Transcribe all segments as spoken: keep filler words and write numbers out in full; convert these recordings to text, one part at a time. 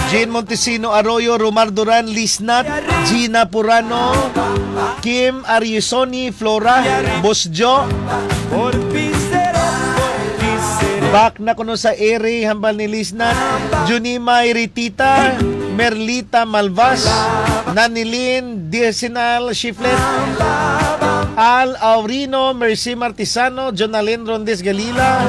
Jane Montesino Arroyo, Romar Duran, Lisnat, Gina Purano, Kim Ariusoni, Flora, Boss Jo. Back na kuno sa ere, hambal ni Lisnat, Junima Iritita, Merlita Malvas, Nanilin Diesinal Shiflet, Al Aurino, Mercy Martisano, Jonalyn Rondes Galila,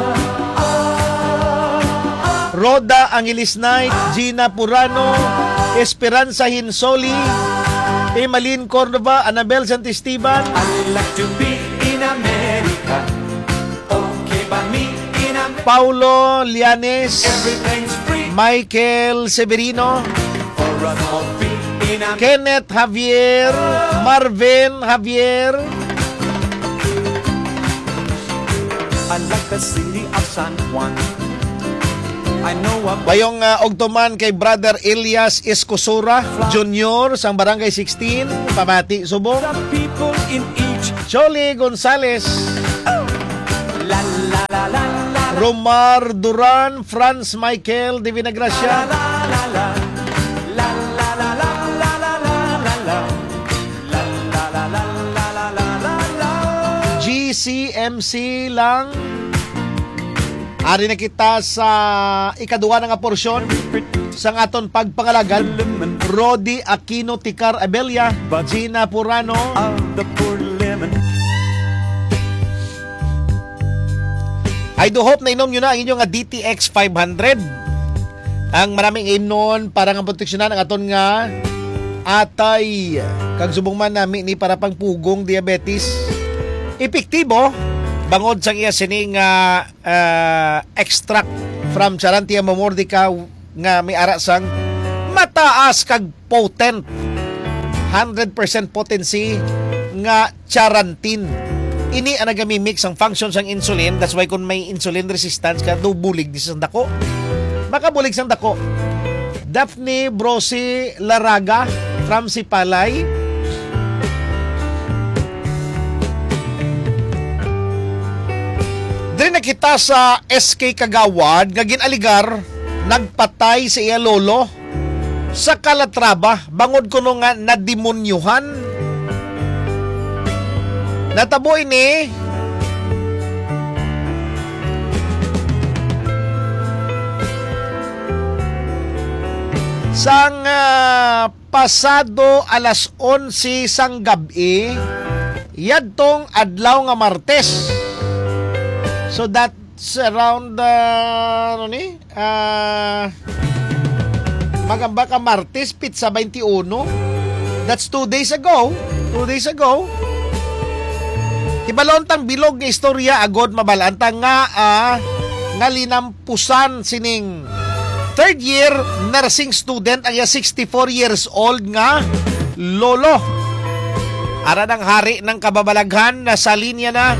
Roda Angelis Knight, Gina Purano, Esperanza Hinsoli, Emalyn Cordova, Anabel Santistiban, I'd like to be in America. Okay, by me in America. Paulo Lianes, Everything's free Michael Severino, for us all free in America. Kenneth Javier, Marvin Javier, I like the city of San Juan. I know about bayong uh, ogtuman kay Brother Elias Escosura Junior sang Barangay sixteen, Pamati, Subong. the people in each. Choli Gonzales, La la la la la Romar Duran, Franz Michael de Vinagracia, la la la la la la la la la la la la la la la la la la la. G C M C lang. Ari na kita sa ikaduha nga porsyon sang aton pagpangalagan. Rodi Aquino Ticar Abelia, Gina Purano, Of the poor lemon. I do hope na inom nyo na ang inyong nga D T X five hundred. Ang maraming inom para nga proteksyonan ang aton nga atay kag subong man nami ni para pang pugong diabetes. Epektibo bangod sa iya sining uh, uh, extract from Charantia mamordica nga may ara sang mataas kag potent one hundred percent potency nga charantin. Ini ang nagamimix ang functions ng insulin. That's why kung may insulin resistance ka, do bulig di sa dako. Makabulig sa dako. Daphne Brosi Laraga from Sipalay. Diri nakita sa S K Kagawad nga ginaligar nagpatay sa iya lolo sa Calatrava bangod kuno nga nademonyuhan. Natabo ini sang uh, pasado alas onse sang gabi yadtong adlaw nga Martes. So that's around uh, ano ni? Uh, magamba ka Martes pizza twenty-one. That's two days ago. Two days ago. Ibalontang bilog nga istorya agod mabalanta nga uh, nga linampusan sining third year nursing student ang sixty-four years old nga lolo. Ara ng hari ng kababalaghan na sa linya na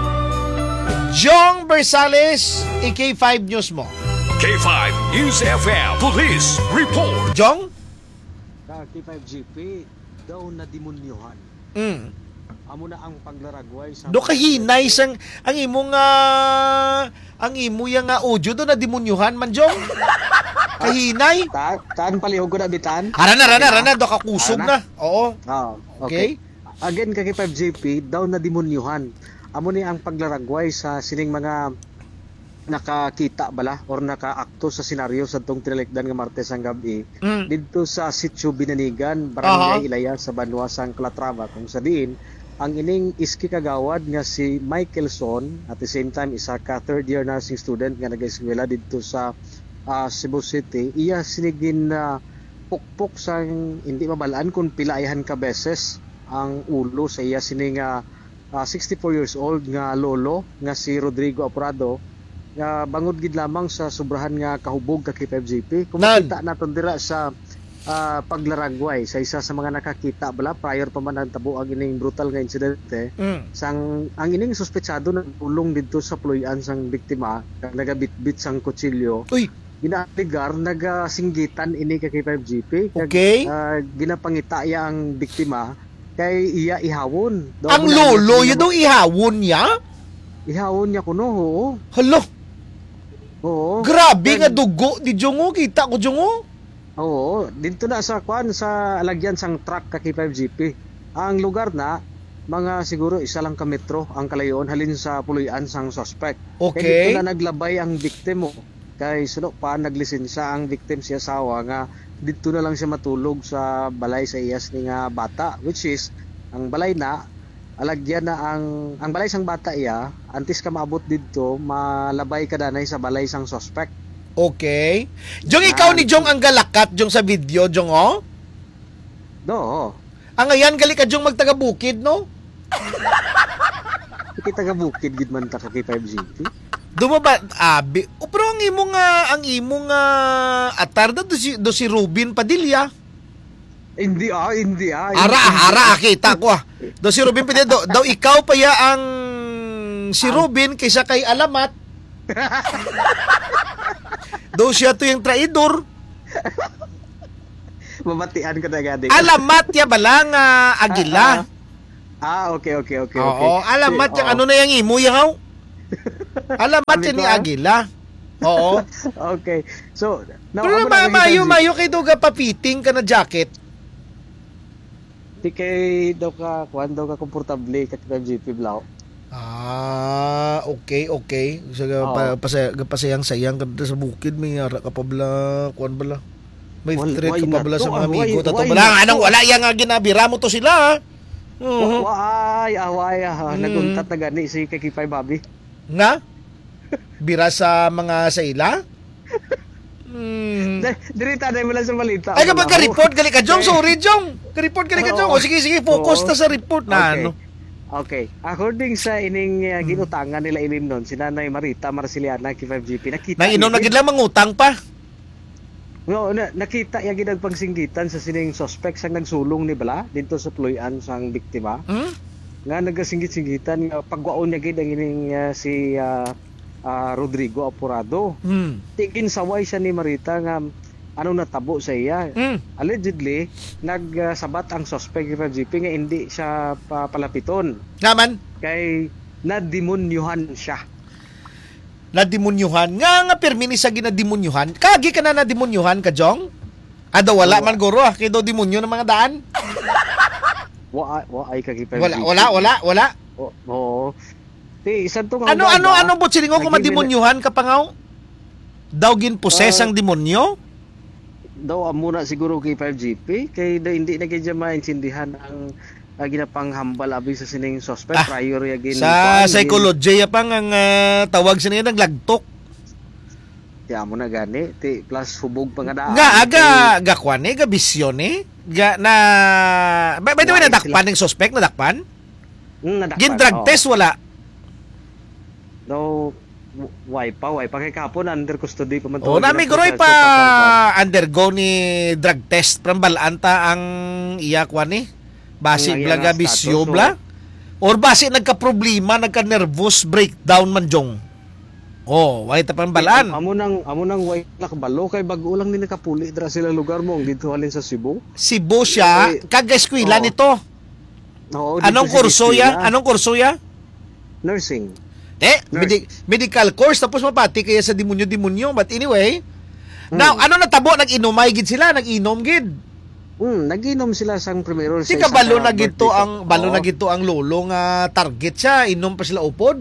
Jong Bersales, i K five News mo. K five News F M Police Report. Jong? Ka K five G P daw na demonyohan. Mm. Amo na ang paglaragway sa Do kahinay sang ang imong uh, ang imo yang nga audio do na demonyuhan man Jong. Kahinay. Ta tan palihog ko na bitan. Harana rana rana do ka kusog na. Oo. Oh, Okay. okay. Again ka K five G P daw na demonyohan. Amo ni ang paglaragway sa sining mga nakakita bala or nakaakto sa senaryo sa tong tinalikdan nga Martes ang gabi Mm. didto sa Sitio Binanigan, Barangay Aha. Ilaya sa Banwasang Calatrava kung sa diin ang ining iski kagawad nga si Michael Son at the same time isa ka third year nursing student nga nag-eskwela didto sa uh, Cebu City. Iya sinigin na uh, pukpok sang hindi mabalaan kung pilaihan ka beses ang ulo sa iya sining uh, uh, sixty-four years old nga lolo nga si Rodrigo Aprado nga bangod gid lamang sa sobrahan nga kahubog ka K five G P. Kung Nan. makita naton dira sa uh, paglaragway sa isa sa mga nakakita bala prior pa man ang tabo ang ining brutal nga insidente Mm. sang ang ining suspetsado nagpulong didto sa puluyan sang biktima kag nagabitbit sang kutsilyo Uy, ginaligar nagasinggitan ini ka K five G P kag Okay. uh, ginapangita iya ang biktima kay iya ihawon. Daw ang mo na- lolo yun do ihawon niya? ihawon niya kuno oo. Hala, Oo. grabe Kag- nga dugo di Jongo, kita ko Jongo. Oo, dito na sa kwan sa alagyan sang truck ka K five G P. Ang lugar na mga siguro isa lang ka metro ang kalayon halin sa puloy-an sang suspect. Okay. Kaya dito na naglabay ang biktim mo. Kay suno pa naglisensya ang victim si asawa nga dito na lang siya matulog sa balay sa iyas ni nga bata, which is ang balay na alagyan na ang ang balay sang bata iya antes ka maabot dito malabay ka danay sa balay sang suspect. Okay. Jong, ikaw ni Jong ang galakat, Jong, sa video, Jong, oh? Do. Ang ayan, gali ka, Jong, magtaga-bukid, no? Kita ka bukid gid man ta ka K five G P. Dumaba, abi. O, pero ang imong, nga, ang imong, nga, atar na, do si, do si Rubin Padilla. Hindi ah, hindi ah. Ara, ah, ara, ah, kita ko, ah. Do si Rubin Padilla, do, daw ikaw pa ya ang si Rubin kaysa kay Alamat. Do siya to yung traidor. Mamatian ka na gani. Alamat ya balang uh, Agila. Ah, ah, okay, okay, okay, okay. Oo, alamat yung ano na yung imo yaw. Alamat yan ni Agila. Oo. Okay. So, now, Pero amo na na mayo, nakita- mayo kay Duga papiting ka na jacket. Di kay daw ka, kuhan daw ka komportable ka K five G P Blau. Ah, okay, okay. Sa Oo. pa, pasay, pasayang-sayang ka sa bukid, may ara ka pa bala, kuan bala. May Wal- threat why ka pa not bala to? sa mga Ah, amigo. why- Tato why bala, not anong to? wala yan nga ginabira mo to sila. ha? Mhm. Waay, away ah. Mm. Naguntat na gani si kay Kipay Bobby. Nga? Bira sa mga sa ila? Hmm. Di- Dirita na mo lang sa balita. Ay, kapag Wala ka-report, gali ka, Jong. Okay. Sorry, Jong. Ka-report, gali ka, Jong. O, sige, sige, focus Oo. na sa report na, Okay. ano. Okay. According sa ining uh, ginutangan nila inim nun, si Nanay Marita Marceliana, K five G P, nakita Nang inom na gid- gid lang mangutang pa. No, na, nakita yung ginagpangsinggitan sa sining suspect sang nagsulong ni Bala dito sa Ployan sang biktima. Hmm? Nga nagasinggit-singgitan nga pagwaon niya gid ang ining uh, si uh, uh, Rodrigo Apurado. Hmm. Tikin saway siya ni Marita nga ano natabo sa iya. Hmm. Allegedly, nagsabat ang suspect K five G P nga hindi siya pa, palapiton Naman, kay nademonyuhan siya. nademonyuhan. Nga nga permini sa ginademonyuhan. Kagi ka na nademonyuhan ka, Jong? Ada wala man guro, ah. Kaya daw demonyo ng mga daan. Wa wa ay ka K five G P. Wala, wala, wala, wala. Oo. oo. Ti isa to Ano, ano, ano, bot silingo kung Naging- mademonyuhan ka pa nga? Daw ginposes Ah. ang demonyo? Daw amo na siguro kay five G P kay da, hindi na kay maintindihan ang uh, ginapanghambal abi sa sining suspect Ah, prior ya gin Sa psychology pa nga ang ah, tawag sa niya naglagtok. ti amo na gani ti plus hubog pa nga daan. Nga aga ga kwan eh, ga bisyon eh. Ga na by, by the way Why nadakpan ng suspect nadakpan? Mm, nadakpan, Gin drug oo. test wala. Daw w- why pa why pa kay kapon under custody pa man O nami guroy pa undergo ni drug test from balanta ang iya kwan eh. Basi Ang blaga iya nga bisyo status, bla. Or basi nagka-problema, nagka-nervous breakdown man jong. Oh, why ta pang balaan. Amo nang amo nang why nakabalo kay bag-o lang ni nakapuli dira sila lugar mo dito halin sa Cebu. Cebu siya, Ay, kaga-eskwela oo. nito. Oo, dito Anong sa kurso Bisaya. ya? Anong kurso ya? Nursing. Eh, Nurse. medi- medical course tapos mapati kaya sa demonyo-demonyo. But anyway, Hmm. now ano natabo nag-inumay gid sila, nag-inom gid. Mm, naginom sila sang primero Si sa isa kabalo ka na gito birthday ang ko. balo Oo. na gito ang lolo nga target siya, inom pa sila upod.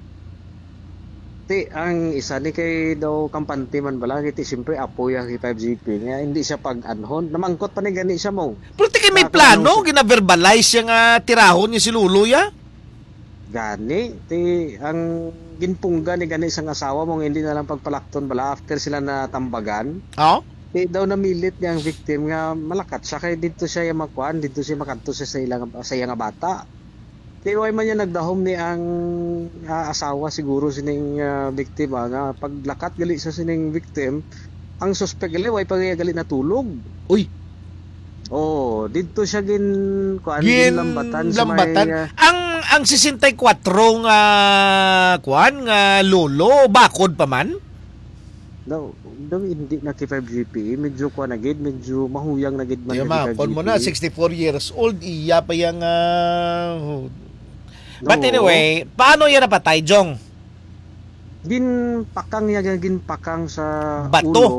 Ti ang isa ni kay daw kampante man bala kay ti siyempre apo ya kay five G P nga hindi siya pag-anhon namangkot pa ni gani siya mo. Pero ti kay may Ako plano, nung- gina-verbalize siya nga tirahon niya si lolo ya. Gani ti ang ginpungga ni gani sang asawa mo nga hindi na lang pagpalakton bala after sila na tambagan. Oh? Ti daw namilit niya ang victim nga malakat siya kay dito siya yung makuan dito siya makanto siya sa ilang sa iyang nga bata. Ti way man niya nagdahom ni ang ah, asawa siguro sining ah, biktima nga paglakat gali sa sining victim ang suspect gali way pagaya gali natulog. Uy, Oh, dito siya gin kuan gin gin lambatan, lambatan. sa may ah, Ang ang sixty-four nga kuan nga lolo bakod pa man. daw daw hindi na kay five G P medyo kuan na gid medyo mahuyang na gid man Yung na kay mga kon mo na five G P. sixty-four years old iya pa yang ah, But No. anyway, paano yan napatay, Jong? Gin pakang ya gin pakang sa Bato. ulo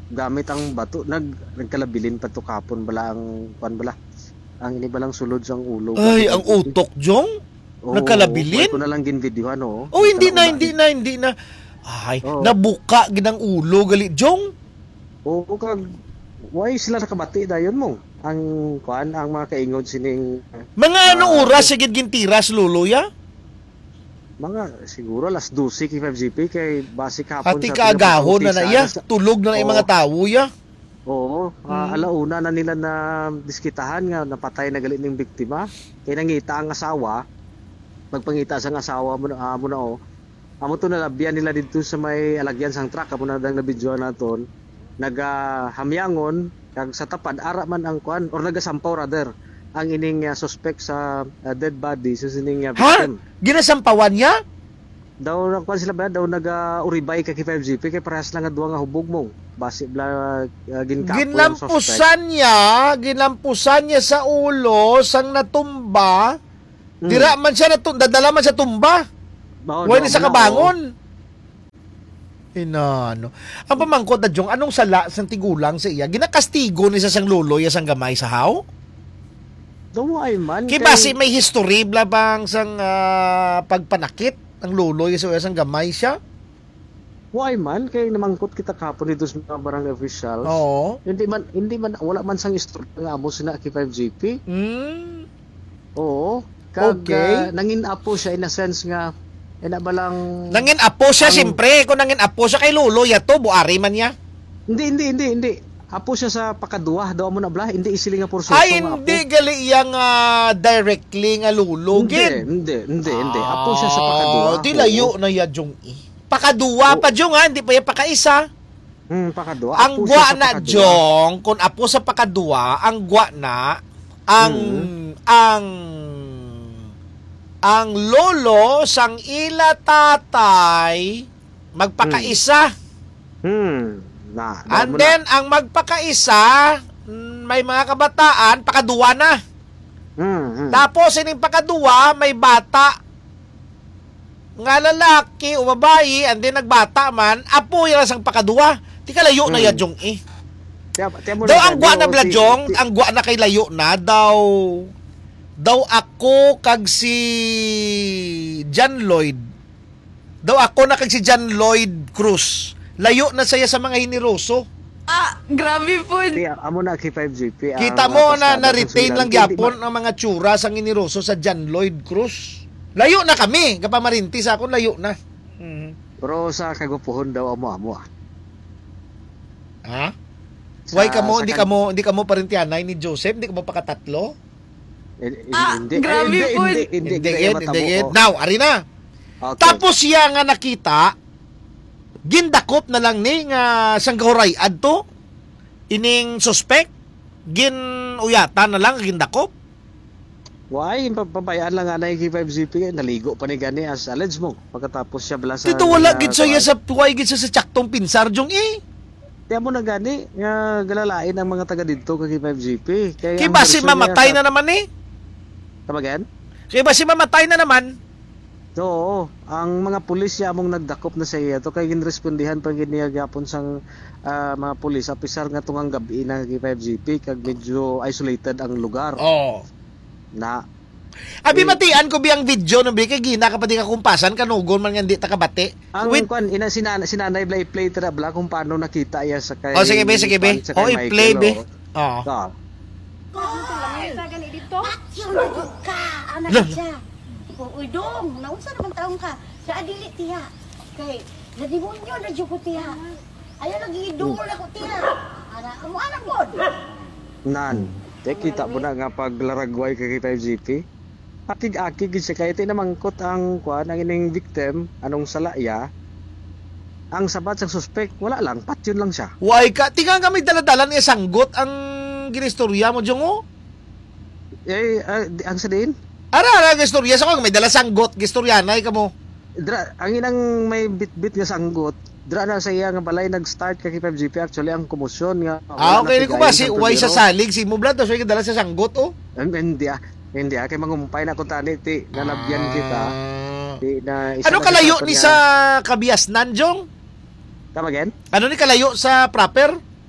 gamit ang bato nag nagkalabilin pa to kapon bala ang kuan bala. Ang ini balang sulod sang ulo. Ay, ang utok, Jong? Oo, Nagkalabilin? wala ko na lang gin-videohan, oh. Oh, hindi na, hindi na, hindi na. Ay, Oo. nabuka ginang ulo, gali. Jong? Oo, kag why sila nakabati dayon mo? Ang kuan ang mga kaingod sining Mga Ah, anong oras, sigid gintiras, luluya? mga siguro alas dose kay five G P kay basic hapon Ati sa kaagahon na na pinapag-umpisa iya. sa- Tulog na na yung Oo. mga tao, ya. Oo, ah, alauna na nila na diskitahan nga napatay na gali ning biktima. Kay nangita ang asawa, magpangita sang asawa mo na amo na o. Amo to nalabyan nila dito sa may alagyan sang truck amo na dang nabidyoan naton. Nagahamyangon kag sa tapad ara man ang kuan or nagasampaw rather ang ining uh, suspect sa uh, dead body sa sining uh, Ha? victim. Ginasampawan niya? Daw na kuan sila ba daw naga-uribay kay five G P kay parehas lang nga duwa nga hubog mo. Base bla uh, ginkapo yung suspect. Ginlampusan niya, ginlampusan niya sa ulo, sang natumba. Mm. Dira man siya natum dadala man sa tumba. Bao, Huwag daw ni sa mo na, kabangon. Inano. Ang pamangkot na Jong, anong sala sang tigulang sa iya? Ginakastigo ni sa sang luloy sang gamay sa haw? oh. Daw mo ay man. Kay kay- basi may history bla bang sang ah, pagpanakit ang luloy sa sang gamay siya? Why man kay namangkot kita kapon dito sa mga barangay officials. Oo. Hindi man hindi man wala man sang istorya nga amo sina kay five G P. Hmm. Oo. Kag Okay. ah, nangin apo siya in a sense nga ina balang Nangin apo siya, Ang- siyempre. Kung nangin apo siya kay luloy, ato, buari man niya. Hindi hindi hindi hindi. Apo siya sa pakaduwa daw mo na bla hindi isili nga porsyento Ay, nga apo. hindi gali iyang ah, directly nga Hindi, lulugin. hindi, hindi, hindi. Apo siya sa pakaduwa. Ah, di layo na ya Jong eh. Pakaduwa Oo. pa Jong ha, hindi pa yan pakaisa. Hmm, pakaduwa. Ang Apo gwa siya sa na pakaduwa. Jong, kung apo sa pakaduwa, ang gwa na, ang, Hmm. ang, ang lolo sang ila tatay, magpakaisa. Hmm. Na, daw And mo then, ang magpakaisa, mm, may mga kabataan, pakaduwa na. na. Hmm, hmm. Tapos, ining pakaduwa, may bata. Nga lalaki o babayi, and then nagbata man, apo yan sang pakaduwa. Di ka layo na Hmm. yan, Jong eh. Tiya- tiya mo Daw na ang gwa daw, na si- Bladjong, si- ang gwa na kay layo na, daw, daw ako kag si John Lloyd. Daw ako na kag si John Lloyd Cruz. Layo na saya sa mga hiniroso. Ah, grabe po. Tiya, amo na kay five G P. ang Kita mo mga na pasada na-retain sa lang sulan. Hindi yapon ang mga tsura sa iniroso sa John Lloyd Cruz. Layo na kami. Kapamarinti sa akon, layo na. Mhm. ma- Pero sa kagupuhon daw amo-amo ah. Ha? Sa- Why ka mo, sa hindi ka kag- mo, hindi ka mo parintianay ni Joseph? Hindi ka mo pakatatlo? Eh, eh, Ah, hindi, grabe hindi, po. Hindi, hindi, Hindi, hindi, gid, matabo hindi, gid. ko. Now, ari na. Okay. Tapos siya nga nakita, gindakop na lang ni nga sang gahuray adto ining suspect gin uyata na lang gindakop. Why? Pabayaan lang nga na yung five G P. Naligo pa ni gani as alleged mo. Pagkatapos siya bala sa... Dito wala nga- gid saya sa tuway gid sa sa tsaktong pinsar jong eh. Kaya mo na gani, nga galalain ang mga taga dito kay five G P. Kaya Kay ang ba si version mamatay niya na naman eh. sa- Tamagan? Kay ba si mamatay na naman. Oo, ang mga pulis ya among nagdakop na sa iya to kay ginrespondihan pa gid niya gyapon sang ah, mga pulis officer nga tungang gabi na kay five G P kag medyo isolated ang lugar Oh. na Abi Eh. matian ko biyang video no bi kay gina ka pa di ka kumpasan kanugon man nga di ta kabati. ang With kwan ina sinanay sinanay bla play tara bla kung paano nakita iya sa kay Oh sige be sige be. sa Oh kay i-play be. Michael, Oh. oh. Ah, Sa gani dito? Yung lagot ka, anak Lah. siya. Kung uy dong, naunsa naman taong ka. Sa adili tiya. Kay, nadimonyo na dyan ko tiya. Ayaw lagi idungol ako tiya. Anak, amo anak mo. nan te kita mo na nga paglaragway kay five G P akig-akig gid siya kay iti namangkot ang kwan ang ining victim anong salaya ang sabat sa suspect wala lang patyon lang siya. Why ka? Tinga kami daladala niya sanggot ang ginistorya mo jong oh. Eh, ah, di- ang sadin, Ara ara gistorya sa ko may dala sanggot gistoryanay ka mo. dra, ang inang may bit-bit nga sanggot, dra na sa iya nga balay nag-start kay five G P actually ang komosyon nga. Ah, wala okay na ko ba tigayon si sa Uway sa primero. salig si mo blad so dala sa sanggot oh. Em, Hindi ah, hindi ah, kay mangumpay na kung tani, ti, nalabyan kita. Ah. Ti, na, isa Ano na kalayo sa ni kanya- sa Kabiasnan jong? Tama again? Ano ni kalayo sa proper?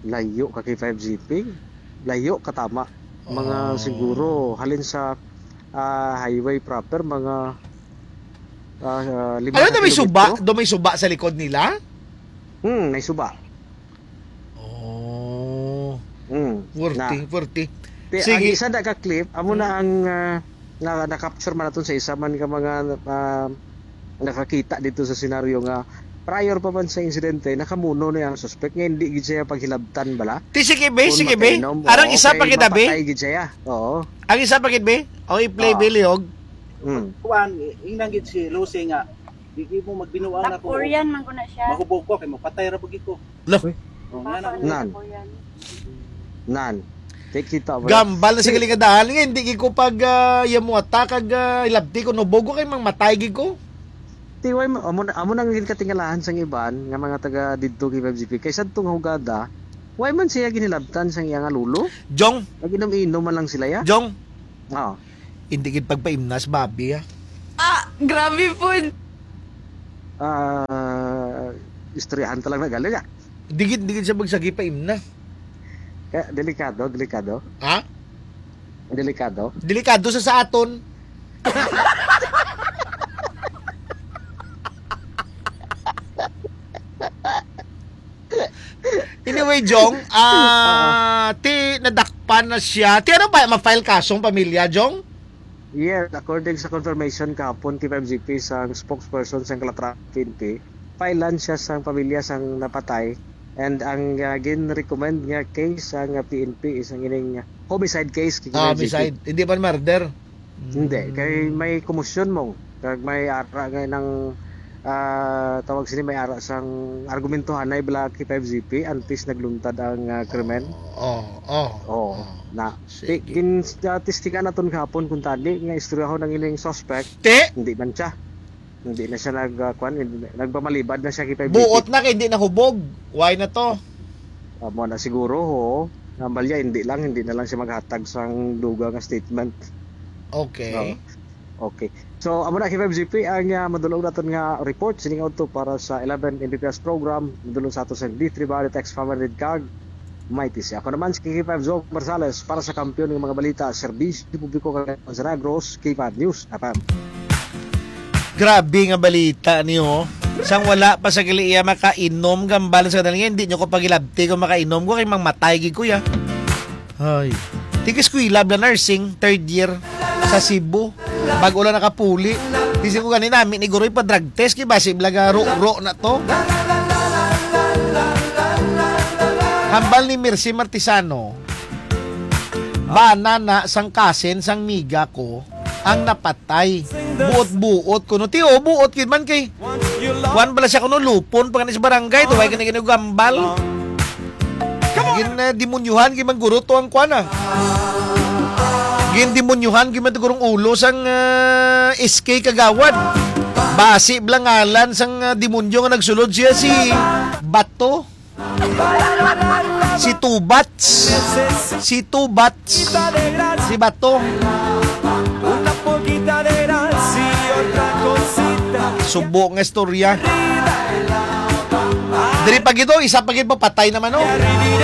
layo ka kay five G P. Layo katama. Mga Oh. siguro halin sa ah, highway proper mga uh, lima Ano ka na may suba? kilometro. Do may suba sa likod nila? Hmm, may suba. Oh. Hmm. Worthy, Na. worthy. Te, ang Sige. isa na ka-clip, amo na ang ah, na, na-capture man naton sa isa man ka mga ah, nakakita dito sa senaryo nga prior pa man sa insidente nakamuno na ang suspect nga hindi gid siya paghilabtan bala. Ti sige be, Kung sige be. makainom, Arang oo, isa kay pa kita be. mapatay gid siya. Oo. Ang isa pa kit be. O i-play Ah. be liog. Hmm. Kuan, inanggit si Lucy nga, di mo magbinuang Tap ako. Korean man ko na siya. Mahubog ko, kay mapatay ra pag ko. Loh. O, nga na. Nan. Korean. Nan. Take kita ba? Gambal na sa kalingadahan nga hindi gid ko pag uh, yamu attack kag uh, ilabti ko no bogo kay mang matay gid ko. Tiway mo amo na amo nang katingalahan sang iban nga mga taga didto kay five G P kaysa tong hugada. Why man siya ginilabtan sang iya nga lulo? Jong, Naginom-inom man lang sila ya. Jong, Oo. hindi gid pagpaimnas babi ah. Ah, grabe po. Ah, istoryahan talaga galing ah. Digid digid siya magsagi pa imna. Kaya delikado, delikado. Ha? Delikado. Delikado sa sa aton. Anyway, Jong, ah, ti nadakpan na siya. Ti ano ba ma-file kasong pamilya, Jong? Yeah, according sa confirmation kahapon kay five G P sang spokesperson sang Calatra P N P, filean siya sang pamilya sang napatay and ang uh, gin-recommend nga case sang uh, P N P isang ining uh, homicide case kay Ah, five G P. beside, hindi pa murder. Hindi, kay may kumusyon mo. Kag may ara nga ng ah, tawag sini may ara sang argumentohan na ibala kay five G P antes nagluntad ang uh, krimen. Oh, oh. Oo. Na Sige. ti- gin uh, testigan naton kahapon kung tali nga istoryahon ng ining suspect, Te, hindi man siya. Hindi na siya nag uh, kwan, hindi, nagpamalibad na siya kay five G P. buot na kay hindi nahubog. Why na to? Uh, mo na siguro ho. Nambalya hindi lang hindi na lang siya maghatag sang duga nga statement. Okay. Okay. So, amo na kay five G P ang uh, madulog naton nga report sining auto para sa eleven M B P S program. Madulog sa ato sa D three Body Text five hundred Kag. Mighty siya. Ako naman si K five Zoe Marsales para sa kampiyon ng mga balita, serbisyo publiko kag Montenegros, K five News. Apam. Grabe nga balita niyo. Sang wala pa sa kiliya makainom gambal sa kanila hindi nyo ko pagilabti ko makainom ko kay mang matay gid ko ya. Ay. Tigis ko ilab na nursing third year sa Cebu. Bago lang nakapuli. Disi ko ganina namin ni Guroy pa drug test kay basi blaga ro-ro na to. Hambal ni Mercy Martisano. Banana sang kasen sang miga ko ang napatay. Buot-buot ko no. Tiyo, buot kid man kay. Wan bala siya kuno lupon pag sa barangay to way kani kani gambal. Gin uh, demonyuhan gid man guro to ang kuana. Gin demonyuhan gid man gurong ulo sang uh, S K Kagawad. Basi blangalan sang uh, demonyo nga nagsulod siya si Bato. Si Tubats. Si Tubats. Si Bato. Una poquita de gracia y otra cosita. Subo nga istorya. Diri pag ito, isa pag ito patay naman oh.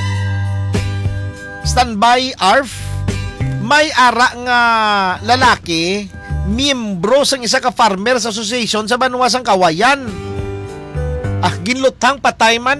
Standby Arf. May ara nga lalaki, miyembro sang isa ka farmers association sa Banwas ang Kawayan. Ah, ginlutang patay man.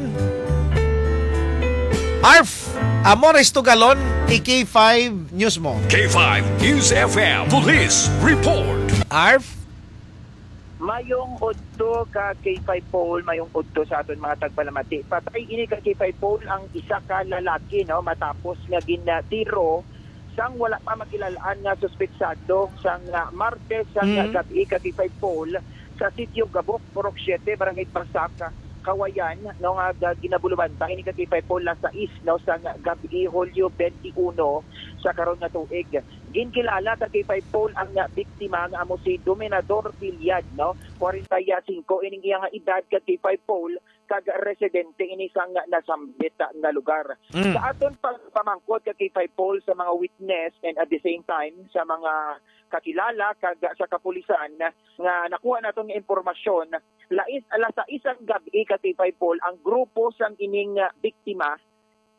Arf, Amores Tugalon, A K five News mo. K five News F M Police Report. Arf, Mayong udto ka K five Paul, mayong udto sa aton mga tagpalamati. Patay ini ka K five Paul ang isa ka lalaki no matapos nga ginatiro sang wala pa makilalaan nga suspetsado sang uh, Martes sang Mm. mm. gabi ka K five Paul sa sitio Gabok, Purok siete, Barangay Parsaka, Kawayan, no nga ginabulubanta ini ka K five Paul sa is no sang gabi Hulyo twenty-one sa karon nga tuig. Ginkilala ta K five Paul ang nga biktima nga amo si Dominador Pilyad no forty-five ining iya nga edad ka K five Paul kag residente ini sang nasambit nga lugar. Mm. Sa aton pagpamangkot ka K five Paul sa mga witness and at the same time sa mga kakilala kag sa kapulisan nga nakuha naton nga impormasyon lais alas sa isang gabi ka K five Paul ang grupo sang ining uh, biktima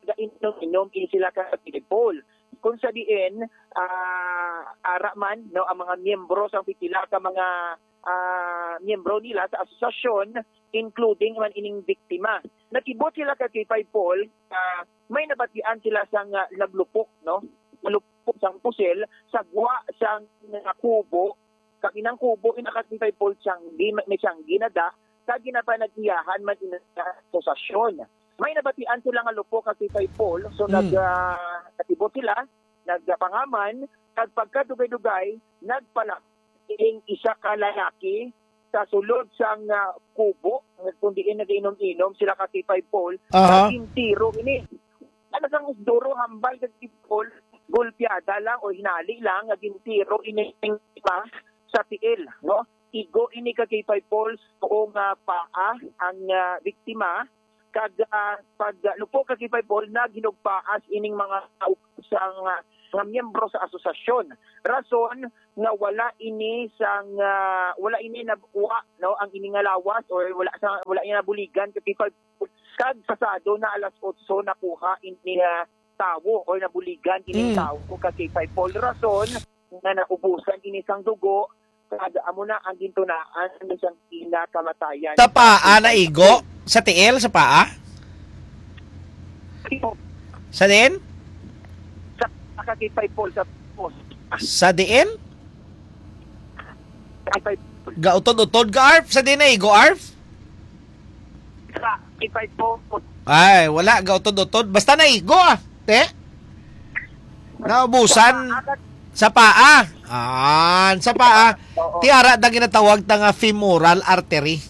nagainom-inom in sila ka Paul. Kung sa diin uh, ara man no ang mga miyembro sa pipila ka mga uh, miyembro nila sa asosasyon including man ining biktima. Nakibot sila kay Paul, uh, may nabatian sila sang uh, naglupok no, nalupok sang pusil sa gwa sang uh, kubo, kaginang kubo ina kay Paul sang di may siyang ginada sa ginapanagiyahan man ina sa asosasyon. May nabatian sila nga lupok kay Paul, so mm. nag uh, nakibot sila, nagpangaman, at pagkadugay-dugay, nagpalak ining isa ka lalaki sa sulod sang uh, kubo, kung diin nag-inom-inom sila kay Paul, uh-huh. naging tiro ini. Ano sang duro hambal kay Paul, gulpiada lang o hinali lang, naging tiro ini pa sa tiil, no? Igo ini kay Paul o nga paa ang uh, biktima, kag uh, pag uh, lupo kay Paul na ginugpaas ining mga sang uh, mga miyembro sa asosasyon. Rason nga wala ini sang uh, wala ini nabuwa no ang ini nga lawas or wala sa wala ini nabuligan kay Paul kag pasado na alas otso nakuha ini uh, tawo or nabuligan ini mm. tawo kay Paul. Rason nga naubusan ini sang dugo kag amo na ang gintunaan ng isang kinakamatayan. Sa paa na igo? Sa tiil? Sa paa? Sa din? Sa kakipay Paul sa post. Sa din? Kakipay Gautod-utod ka, Arf? Sa din na igo, Arf? Sa kakipay Paul. Ay, wala. Gautod-utod. Basta na igo, ah. Te? Naubusan sa paa. Ah, sa paa. Tiara da ginatawag ta nga femoral artery.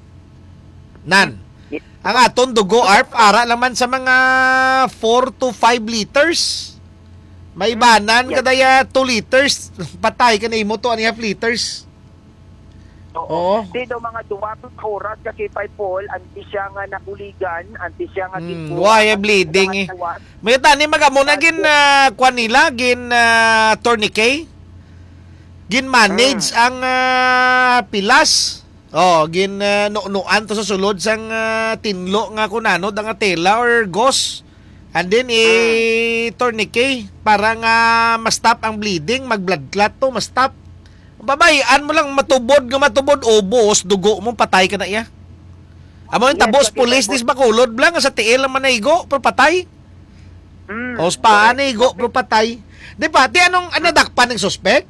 Nan. Ang aton dugo arp ara laman sa mga four to five liters. May banan kadaya two liters. Patay ka na imo to and half liters. Oo. Dito mga duwa ka oras kasi Paul, anti siya nga nakuligan, anti siya nga mm, why bleeding eh. May tani magamo na gin uh, kwan nila gin uh, tourniquet. Gin manage hmm. ang uh, pilas. Oh, gin uh, no-noan to sa sulod sang uh, tinlo nga kunano da nga tela or gauze. And then eh hmm. tourniquet para nga ma-stop ang bleeding, mag-blood clot to, ma-stop. Babayan mo lang matubod nga matubod ubos, dugo mo patay ka na iya. Amo yung tabos pulis dis bakulod blang sa tiil lang man naigo pero patay. Mm, o spaan naigo pero patay. Di ba? Di anong anadakpan ng suspect?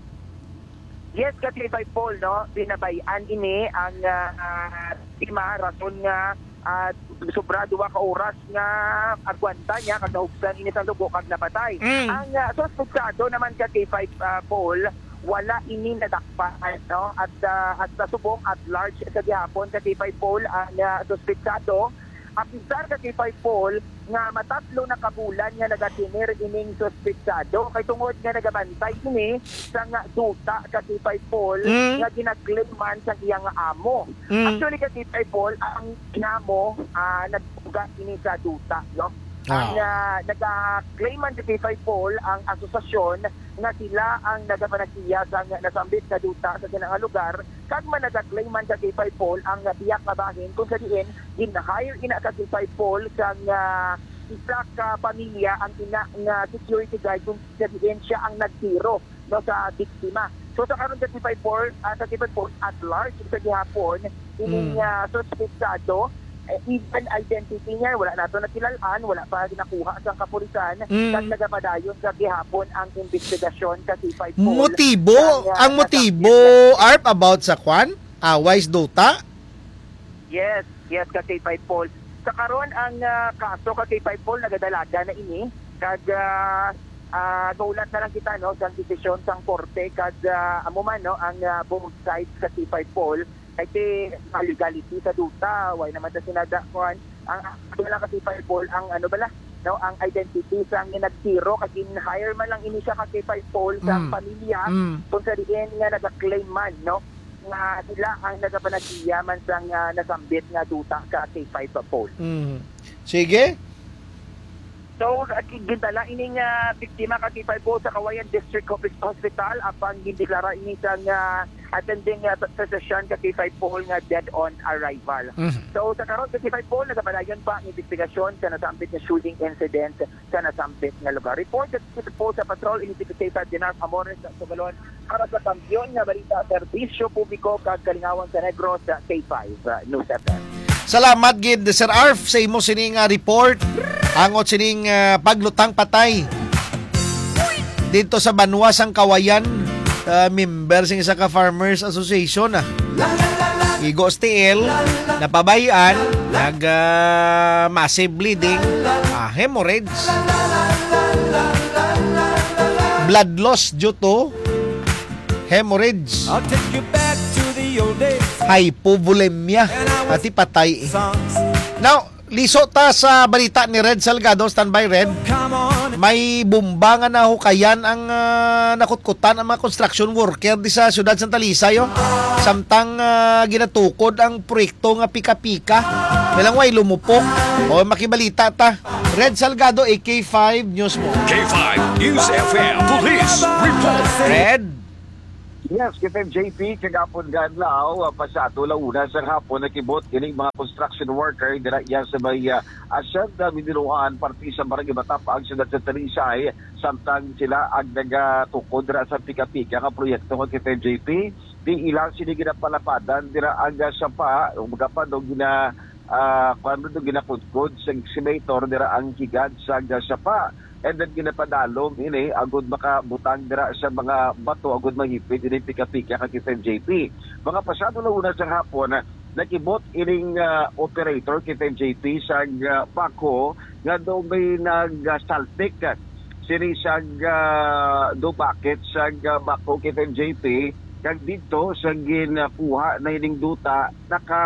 Yes, kasi by Paul, no? Binabayan ini ang uh, tima, rason nga uh, sobra duwa ka oras nga agwanta niya kag nahugsan ini sa dugo kag napatay. Mm. Ang uh, suspektado naman kay uh, Paul, wala ini nadakpan, no? At uh, at sa subong at large sa gihapon kay Paul ang uh, suspektado. Apisar kay Paul nga matatlo na kabulan nga nagatinir ining suspektado kay tungod nga nagabantay ini sa nga duta kay Paul mm. nga ginagclaimman sa iyang amo. Mm. Actually kay Paul ang inamo uh, nagbuga ini sa duta, no? Oh. Ang uh, nag-claimant kay Paul ang asosasyon nga sila ang nagapanagsiya sa nasambit na duta sa kinang lugar kag man nag-claimant kay Paul ang biyak na bahin kung sa diin in-hire ina kay Paul sa uh, isa ka pamilya ang ina nga security guard kung sa diin siya ang nagtiro no sa biktima. So sa karon kay Paul at uh, kay Paul at large sa gihapon ining mm. uh, suspektado Uh, even identity niya, wala nato nakilalaan, wala pa ginakuha sa kapulisan, mm. kag nagapadayon sa gihapon ang investigasyon kasi Paul. Motibo, ang, uh, ang motibo, Arp, about sa kwan? Awais duta? Yes, yes, kasi Paul. Sa karon ang uh, kaso kasi Paul, nagadalaga na ini, kag uh, uh, gaulat na lang kita, no, sa desisyon sang korte, kag uh, amo man, no, ang uh, both sides kasi Paul, kasi legality sa duta, why naman sa sinadakuan ang ano lang kasi Paul ang ano bala no ang identity sa nagtiro kasi hire man lang ini siya kasi Paul sa mm. pamilya mm. kung sa diin nga nag-claim man no nga sila ang nagapanagsiya man sa uh, nasambit nga duta ka kay Paul. Mm. Sige. So, gintala ining uh, biktima kay Paul sa Kawayan District Hospital apang gindeklara ini sang uh, attending uh, procession kay five Paul nga dead on arrival. Mhm. So sa karon kay five Paul nagapadayon pa ang investigasyon sa nasambit nga shooting incident sa nasambit nga lugar. Report sa po sa patrol Investigator Dinar Amores sa Sugalon para sa kampiyon nga balita serbisyo publiko kag kalingawan sa Negros sa K five uh, News F M. Salamat gid Sir Arf sa imo sining uh, report angot sining uh, paglutang patay dito sa Banwasang Kawayan, uh, member sing isa ka Farmers Association ah. Igo S T L napabayan nag uh, massive bleeding, uh, hemorrhage, blood loss due to hemorrhage, I'll take you back to the old days. hypovolemia pati patay. Songs. Now, liso ta sa balita ni Red Salgado, standby Red. Come on. May bomba nga na hukayan ang uh, nakutkutan ang mga construction worker di sa siyudad Santa Lisa yo. Samtang uh, ginatukod ang proyekto nga pika-pika. Bilang way lumupok. O makibalita ta. Red Salgado, A K five News mo. K five News F M Police Report. Red. Yes, kita J P kagapon gadlaw pasado launa sa hapon nakibot kining mga construction worker dira iya sa may uh, asyad na Mindiruan parti sa Barangay Batapa ang siyudad sa Talisay samtang sila ag nagatukod dira sa pika-pika nga proyekto nga kita J P di ilang sini ginapalapadan dira ang sapa ugapan do gina uh, kuno do ginapudkod sa estimator dira ang kigad sa sapa. And then ginapadalom ini agud makabutang dira sa mga bato agud mahipid ini pika-pika kay K J P. Mga pasado na una sa hapon nakibot ining uh, operator kay J P sa uh, Bako nga do may nag-saltik sini sa uh, do bucket sa uh, Bako kay J P kag dito sa ginakuha na ining duta naka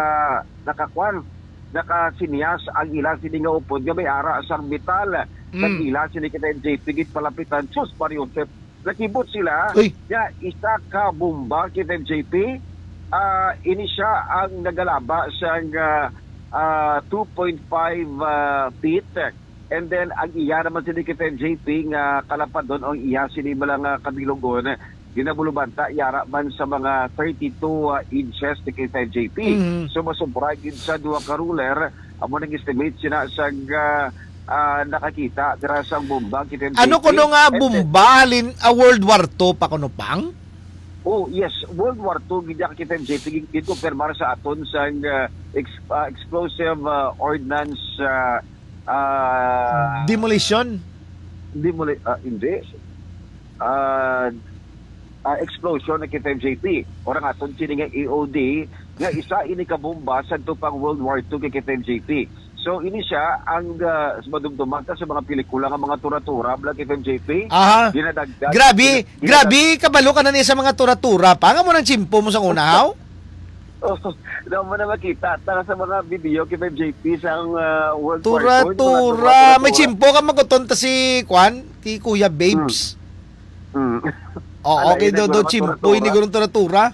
nakakwan nakasinyas ang ilang sini nga upod nga may ara sa orbital. Mm. Nagila sila kita J P git palapitan sus Mariosep nakibot sila Uy. ya isa ka bomba kita J P uh, ini siya ang nagalaba sa uh, uh, two point five uh, feet and then ang iya naman sila kita J P nga kalapad doon ang iya sila malang uh, kabilugon ginabulubanta yara man sa mga thirty-two uh, inches ni kita J P. Mm-hmm. So masubragin sa duha ka ruler amo nang estimate sila sa uh, Uh, nakakita dira sa bomba kita Ano kuno nga bomba halin a World War Two pa kuno pang? Oh yes, World War Two gid kita J P gid konfirmar sa aton sa uh, ex, uh, explosive uh, ordnance uh, uh, Demolition. Demoli uh, hindi uh, uh, explosion na kita J P orang aton sini nga A O D nga isa ini ka bomba sa pang World War Two kay kita J P. So ini siya ang uh, madumduman sa mga pelikula nga mga tura-tura bla kita J P. Aha. Ginadagdag. Grabe, Ginadagdag. grabe kabalo ka na niya sa mga tura-tura. Pa nga mo nang chimpo mo sa unahaw? Oh, daw mo na makita tara sa mga video kay J P sa uh, World War Two. Tura-tura. May chimpo ka magutonta si Kwan, ti Kuya Babes. Hmm. Oo, okay do do chimpo ini gurong tura-tura.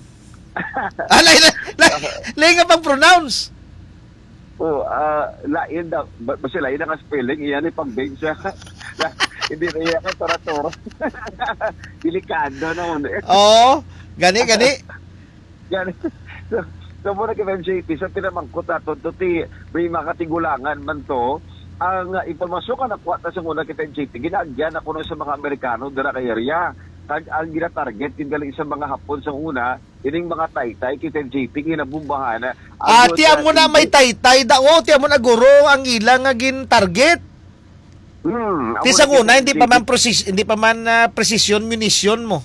Ah, lain lain nga pang pronounce. Oh, uh, lain daw. Basta lain ang spelling. Iyan ay pang-big siya. Hindi na iyan ang tura-tura. Delikado naman eh. Oo, gani, gani. Gani. So, so muna kay J P, sa pinamangkot nato, tuti may makatigulangan man to, ang uh, impormasyon ka nakuha na sa muna kay J P, ginagyan ako na sa mga Amerikano dara kay area. Tag ang gina-target din galing sa mga Hapon sa una, ining mga taytay kay J P ginabumbahan. Ah, tiyan mo na may taytay daw. Oh, tiyan mo na guro ang ilang nga gin target. Hmm. Ti sa una hindi pa man precis hindi pa man uh, precision munition mo.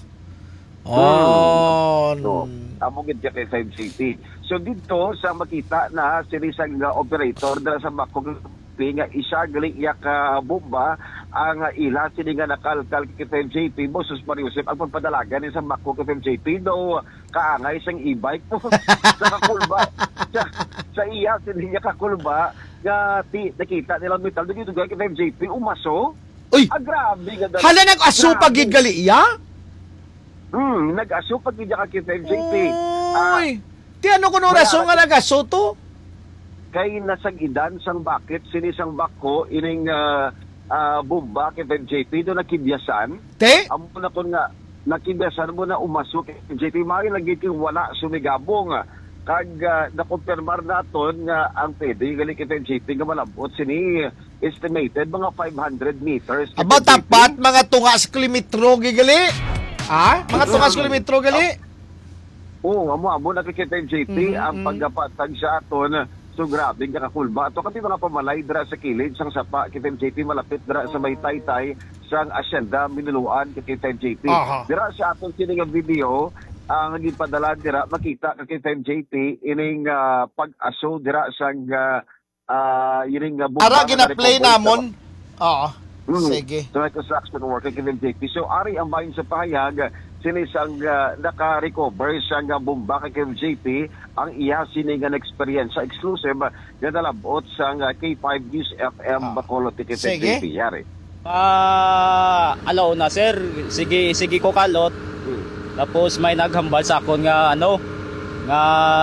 Oh. So, amo gid kay J P. So dito sa makita na sirisang uh, operator dala sa Makog nga isa galing iya ka bomba ang uh, ila sini nga nakalkal kay J P Bosus Mariusep ang pagpadalagan ni sa Makog kay J P do kaangay sang e-bike po sa kakulba sa, sa iya sini nga kakulba nga ti nakita nila metal dito kay J P umaso. Uy. Ah, grabe nga dala. Hala nag-aso pag gid gali iya? Hmm, nag-aso pag gid ka kay J P. Ah, Uy. Ti ano kuno rason nga nag-aso to? Kay nasagidan sang bakit sinisang bako ining uh, uh, bomba kay J P do nakidyasan. Te? Amo na kon nga nakidasan mo na umasok J P Mari lagi kay wala sumigabong kag uh, nakumpirmar naton nga ang pwede gali kay J P nga malabot sini estimated mga five hundred meters. Aba tapat mga tunga sa kilometro gigali. Ha? Mga tunga sa kilometro gali. Oo, amo amo nakikita yung J P Mm-hmm. ang pagkapatag sa aton. So grabe nga kakulba. Ato kanti mga pamalay dira sa kilid sang sapa kita J P malapit dira sa may taytay sang asyenda minuluan kita J P. Aha. Dira sa aton sini nga video ang naging padala dira makita kita J P ining uh, pag-aso dira sang uh, uh, ining uh, Ara gina-play namon. Oo. Mm. Sige. So, construction worker kita J P. So, ari ang bahin sa pahayag sinisang uh, naka-recover sang uh, bomba kay J P ang iya siningan experience sa exclusive uh, nga nalabot sang uh, K five News F M Ah. Bacolod kay Sige. J P. Yari. Ah, alaw na sir. Sige, sige ko kalot. Tapos may naghambal sa akon nga ano nga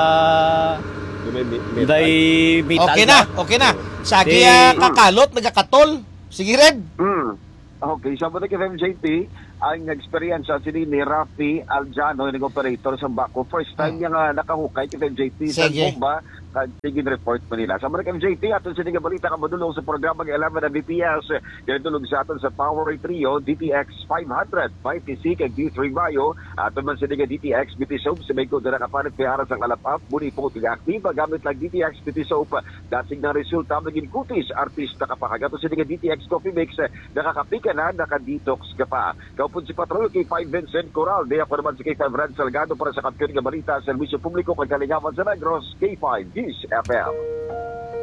day metal Okay na, okay na. Sagi uh, kakalot nagakatol. Sige red. Mm. Okay, sabi na kay J P, ang experience sa sini ni Rafi Aljano, yung operator sa Baco. First time niya nga nakahukay kay J P sa Sige. bomba, tigin report Manila. Sabi na kay J P, aton sini nga balita ka madulong sa programa ng eleven na B P S. Yan tulog sa aton sa Power Trio, D T X five hundred, five T C, kag D three Bayo. Aton man sini nga D T X B T Soap, sa may ko na nakapanit pihara sa kalapap, muni po tiga-aktiba, gamit lang D T X B T Soap. Dasig na resulta, maging kutis, artista kapakagat. Aton sini nga D T X Coffee Mix, nakakapika na, nakadetox ka pa. Kaupon si Patrol, K five Vincent Coral, di ako naman si K five Rad Salgado para sa kampiyon nga balita, servisyo publiko, kag kalingaman sa Negros, K five News F M.